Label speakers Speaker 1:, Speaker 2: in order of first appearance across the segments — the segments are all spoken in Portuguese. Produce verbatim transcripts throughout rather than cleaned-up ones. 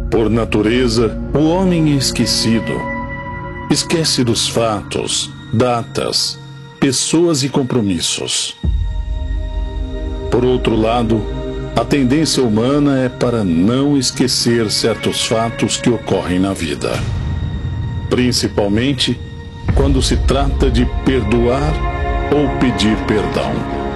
Speaker 1: Por natureza, o homem é esquecido. Esquece dos fatos, datas, pessoas e compromissos. Por outro lado, a tendência humana é para não esquecer certos fatos que ocorrem na vida. Principalmente quando se trata de perdoar ou pedir perdão.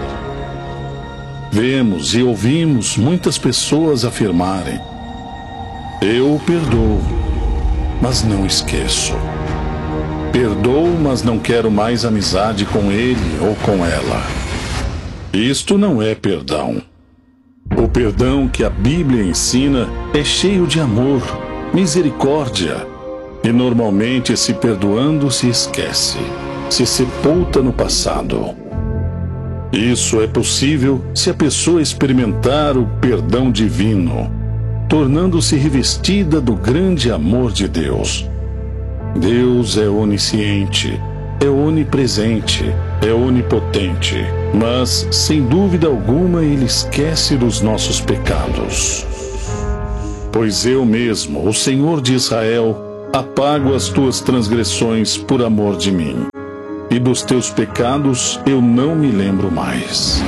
Speaker 1: Vemos e ouvimos muitas pessoas afirmarem: eu perdoo, mas não esqueço. Perdoo, mas não quero mais amizade com ele ou com ela. Isto não é perdão. O perdão que a Bíblia ensina é cheio de amor, misericórdia, e normalmente, se perdoando, se esquece, se sepulta no passado. Isso é possível se a pessoa experimentar o perdão divino, tornando-se revestida do grande amor de Deus. Deus é onisciente, é onipresente, é onipotente, mas, sem dúvida alguma, Ele esquece dos nossos pecados. Pois eu mesmo, o Senhor de Israel, apago as tuas transgressões por amor de mim, e dos teus pecados eu não me lembro mais.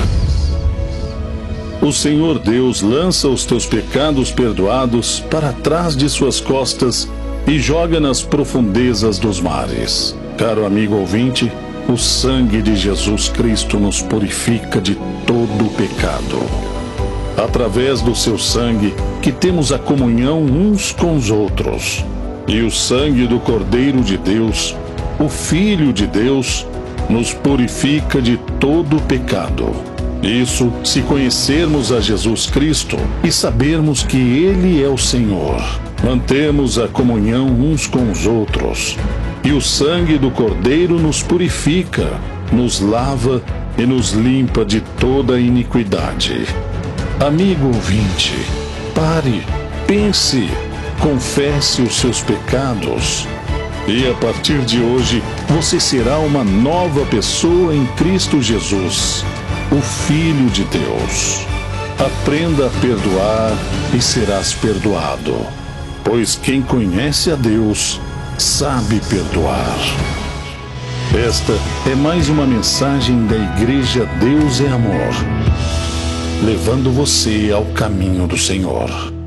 Speaker 1: O Senhor Deus lança os teus pecados perdoados para trás de suas costas e joga nas profundezas dos mares. Caro amigo ouvinte, o sangue de Jesus Cristo nos purifica de todo o pecado. Através do seu sangue que temos a comunhão uns com os outros. E o sangue do Cordeiro de Deus, o Filho de Deus, nos purifica de todo o pecado. Isso se conhecermos a Jesus Cristo e sabermos que Ele é o Senhor. Mantemos a comunhão uns com os outros. E o sangue do Cordeiro nos purifica, nos lava e nos limpa de toda iniquidade. Amigo ouvinte, pare, pense, confesse os seus pecados. E a partir de hoje, você será uma nova pessoa em Cristo Jesus, o Filho de Deus. Aprenda a perdoar e serás perdoado, pois quem conhece a Deus sabe perdoar. Esta é mais uma mensagem da Igreja Deus é Amor, levando você ao caminho do Senhor.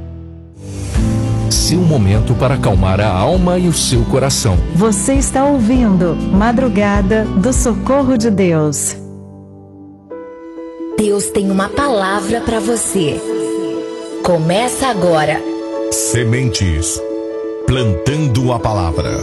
Speaker 2: Seu momento para acalmar a alma e o seu coração.
Speaker 3: Você está ouvindo Madrugada do Socorro de Deus.
Speaker 4: Deus tem uma palavra para você. Começa agora.
Speaker 5: Sementes, plantando a palavra.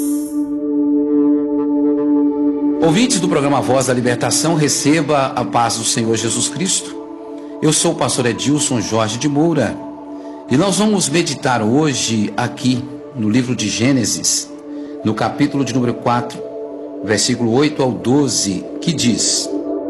Speaker 6: Ouvintes do programa Voz da Libertação, receba a paz do Senhor Jesus Cristo. Eu sou o pastor Edilson Jorge de Moura e nós vamos meditar hoje aqui no livro de Gênesis, no capítulo de número quatro, versículo oito ao doze, que diz: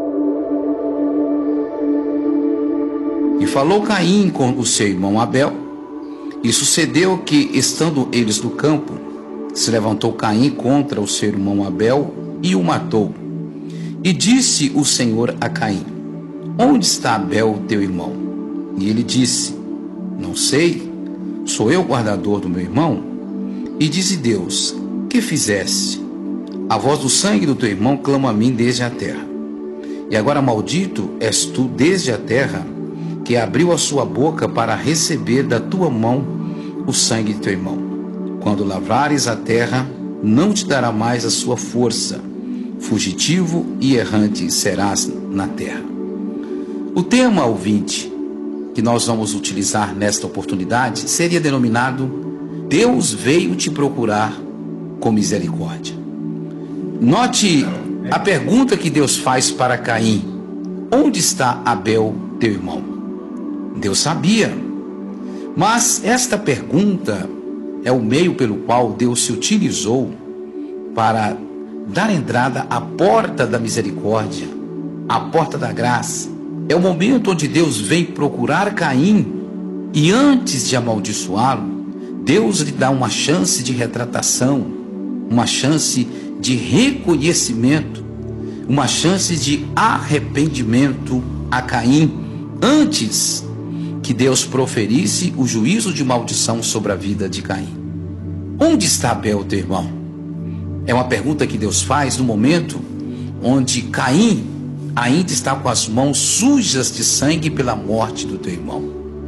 Speaker 6: E falou Caim com o seu irmão Abel, e sucedeu que, estando eles no campo, se levantou Caim contra o seu irmão Abel e o matou. E disse o Senhor a Caim: Onde está Abel, teu irmão? E ele disse: Não sei, sou eu o guardador do meu irmão? E disse Deus: Que fizeste? A voz do sangue do teu irmão clama a mim desde a terra. E agora maldito és tu desde a terra, que abriu a sua boca para receber da tua mão o sangue de teu irmão. Quando lavrares a terra, não te dará mais a sua força. Fugitivo e errante serás na terra. O tema, ouvinte, que nós vamos utilizar nesta oportunidade seria denominado: Deus veio te procurar com misericórdia. Note a pergunta que Deus faz para Caim: Onde está Abel, teu irmão? Deus sabia, mas esta pergunta é o meio pelo qual Deus se utilizou para dar entrada à porta da misericórdia, à porta da graça. É o momento onde Deus vem procurar Caim e, antes de amaldiçoá-lo, Deus lhe dá uma chance de retratação, uma chance de reconhecimento, uma chance de arrependimento a Caim, antes que que Deus proferisse o juízo de maldição sobre a vida de Caim. Onde está Abel, teu irmão? É uma pergunta que Deus faz no momento onde Caim ainda está com as mãos sujas de sangue pela morte do teu irmão.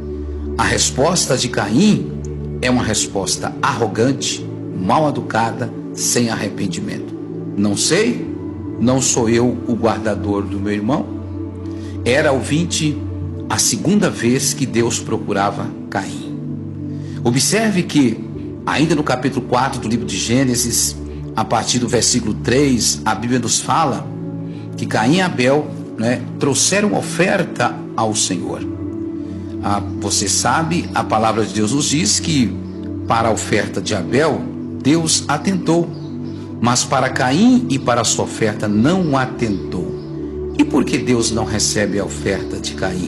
Speaker 6: A resposta de Caim é uma resposta arrogante, mal educada, sem arrependimento. Não sei, não sou eu o guardador do meu irmão. Era, ouvinte, a segunda vez que Deus procurava Caim. Observe que, ainda no capítulo quatro do livro de Gênesis, a partir do versículo três, a Bíblia nos fala que Caim e Abel, né, trouxeram oferta ao Senhor. Ah, você sabe, a palavra de Deus nos diz que para a oferta de Abel, Deus atentou, mas para Caim e para a sua oferta não atentou. E por que Deus não recebe a oferta de Caim?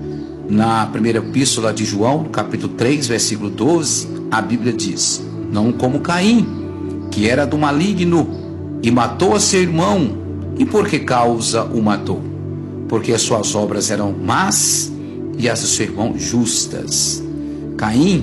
Speaker 6: Na primeira epístola de João, no capítulo três, versículo doze, a Bíblia diz: não como Caim, que era do maligno e matou a seu irmão. E por que causa o matou? Porque as suas obras eram más e as do seu irmão justas. Caim,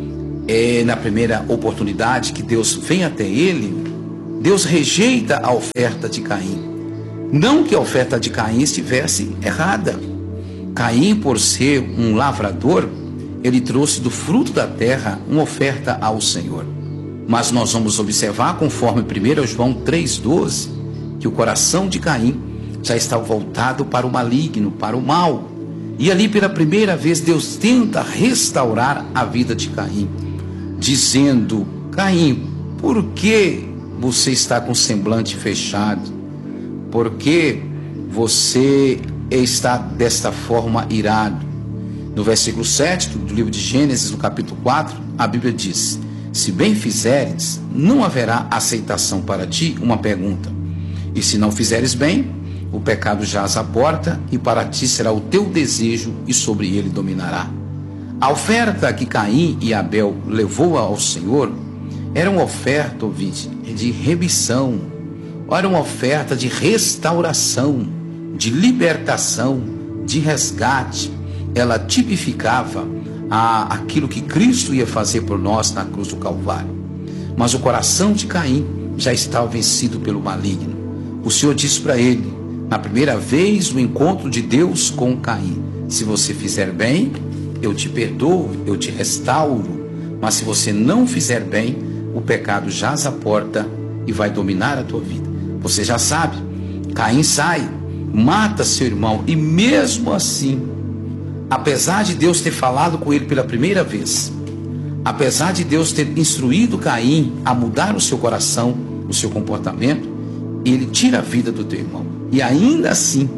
Speaker 6: é, na primeira oportunidade que Deus vem até ele, Deus rejeita a oferta de Caim. Não que a oferta de Caim estivesse errada. Caim, por ser um lavrador, ele trouxe do fruto da terra uma oferta ao Senhor. Mas nós vamos observar, conforme primeiro João três, doze, que o coração de Caim já está voltado para o maligno, para o mal. E ali pela primeira vez Deus tenta restaurar a vida de Caim, dizendo: Caim, por que você está com o semblante fechado? Por que você está desta forma irado? No versículo sete do livro de Gênesis, no capítulo quatro, a Bíblia diz: se bem fizeres, não haverá aceitação para ti. Uma pergunta: e se não fizeres bem, o pecado jaz à porta, e para ti será o teu desejo, e sobre ele dominará. A oferta que Caim e Abel levou ao Senhor era uma oferta, ouvinte, de remissão, era uma oferta de restauração, de libertação, de resgate. Ela tipificava a, aquilo que Cristo ia fazer por nós na cruz do Calvário. Mas o coração de Caim já estava vencido pelo maligno. O Senhor disse para ele, na primeira vez no encontro de Deus com Caim: se você fizer bem, eu te perdoo, eu te restauro. Mas se você não fizer bem, o pecado jaz à porta e vai dominar a tua vida. Você já sabe, Caim sai, mata seu irmão, e mesmo assim, apesar de Deus ter falado com ele pela primeira vez, apesar de Deus ter instruído Caim a mudar o seu coração, o seu comportamento, ele tira a vida do teu irmão. E ainda assim,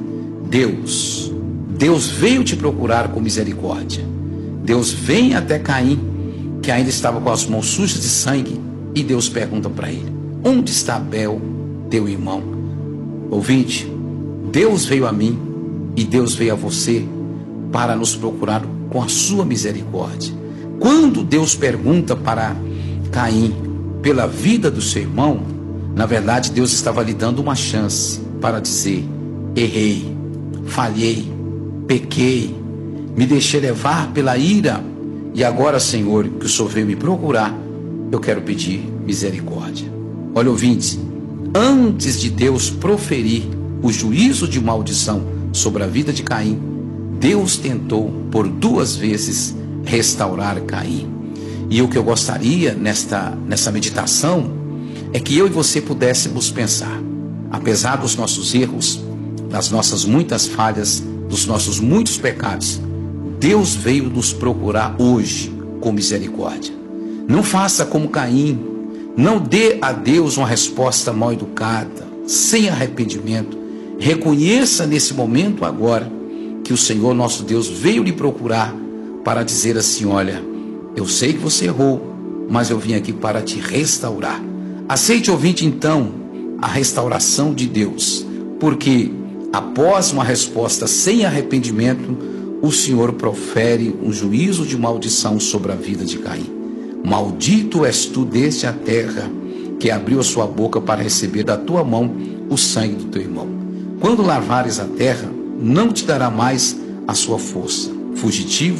Speaker 6: Deus, Deus veio te procurar com misericórdia. Deus vem até Caim, que ainda estava com as mãos sujas de sangue, e Deus pergunta para ele: onde está Abel, teu irmão? Ouvinte, Deus veio a mim e Deus veio a você para nos procurar com a sua misericórdia. Quando Deus pergunta para Caim pela vida do seu irmão, na verdade Deus estava lhe dando uma chance para dizer: errei, falhei, pequei, me deixei levar pela ira, e agora, Senhor, que o Senhor veio me procurar, eu quero pedir misericórdia. Olha, ouvinte, antes de Deus proferir o juízo de maldição sobre a vida de Caim, Deus tentou por duas vezes restaurar Caim. E o que eu gostaria nesta, nessa meditação é que eu e você pudéssemos pensar: apesar dos nossos erros, das nossas muitas falhas, dos nossos muitos pecados, Deus veio nos procurar hoje com misericórdia. Não faça como Caim, não dê a Deus uma resposta mal educada, sem arrependimento. Reconheça nesse momento agora que o Senhor nosso Deus veio lhe procurar para dizer assim: olha, eu sei que você errou, mas eu vim aqui para te restaurar. Aceite, ouvinte, então, a restauração de Deus, porque após uma resposta sem arrependimento, o Senhor profere um juízo de maldição sobre a vida de Caim. Maldito és tu desde a terra, que abriu a sua boca para receber da tua mão o sangue do teu irmão. Quando lavares a terra, não te dará mais a sua força. Fugitivo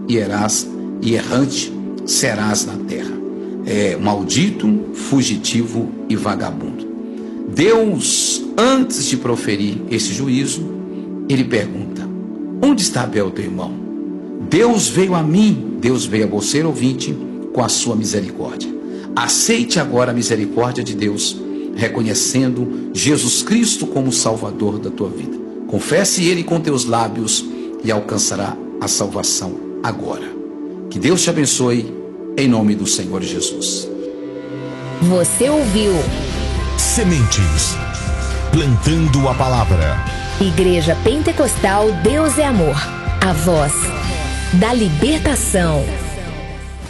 Speaker 6: e erás e errante serás na terra. É maldito, fugitivo e vagabundo. Deus, antes de proferir esse juízo, ele pergunta: onde está Abel, teu irmão? Deus veio a mim, Deus veio a você, ouvinte, com a sua misericórdia. Aceite agora a misericórdia de Deus, reconhecendo Jesus Cristo como Salvador da tua vida. Confesse Ele com teus lábios e alcançará a salvação agora. Que Deus te abençoe, em nome do Senhor Jesus.
Speaker 4: Você ouviu
Speaker 5: Sementes, plantando a palavra.
Speaker 4: Igreja Pentecostal Deus é Amor, a voz da libertação.